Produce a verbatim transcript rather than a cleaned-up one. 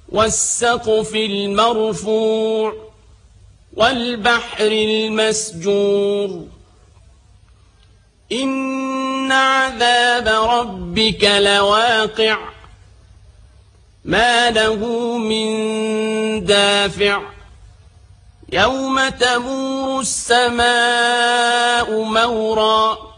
والسقف المرفوع والبحر المسجور إن عذاب ربك لواقع ما له من دافع يوم تمور السماء مورا